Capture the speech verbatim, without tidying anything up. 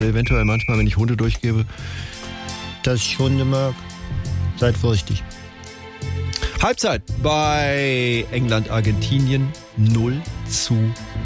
Eventuell manchmal, wenn ich Hunde durchgebe, dass ich Hunde mag. Seid vorsichtig. Halbzeit bei England, Argentinien null zu